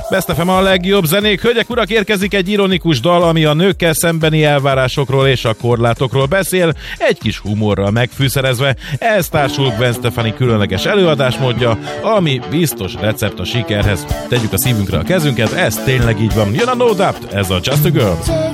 Best FM a legjobb zenék. Hölgyek, urak, érkezik egy ironikus dal, ami a nőkkel szembeni elvárásokról és a korlátokról beszél, egy kis humorral megfűszerezve. Ez társul Gwen Stefani különleges előadásmódja, ami biztos recept a sikerhez. Tegyük a szívünkre a kezünket, ez tényleg így van. Jön a No Doubt, ez a Just a Girl.